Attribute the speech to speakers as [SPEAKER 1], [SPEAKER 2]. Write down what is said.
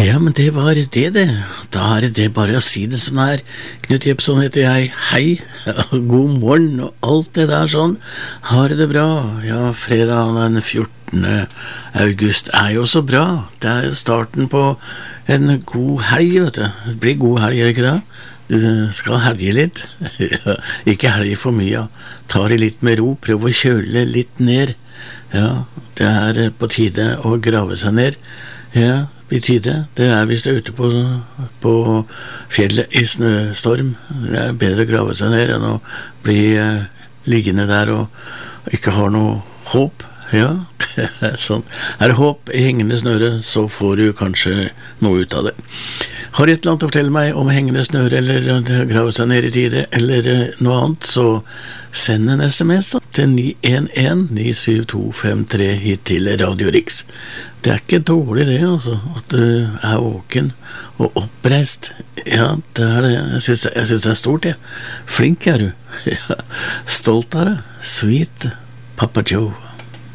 [SPEAKER 1] Ja, men det var det. Da det bare å si det som det er. Knut Jepson heter jeg. Hei, god morgen og alt det der sånn. Har det bra? Ja, fredag den 14. august jo så bra. Det starten på en god helg, vet du. Det blir god helg, ikke det? Du skal helge litt. Ikke helge for mye. Ta det litt med ro, prøv å kjøle litt ned. Ja, det på tide å grave seg ned. Ja, i tide. Det hvis du ute på fjellet i snøstorm. Det bedre å grave seg ned enn å bli liggende der og ikke ha noe håp. Ja, det sånn. Det håp i hengende snøre, så får du kanskje noe ut av det. Har et eller annet å fortelle meg om hengende snøre eller grave seg ned i tide eller noe annet, så send en SMS til 911-97253 hit til Radio Riks. Det ikke dårlig det, altså, at du våken og oppreist. Ja, det det. Jeg synes det stort, ja. Flink du. Ja. Stolt av det. Sweet Papa Joe.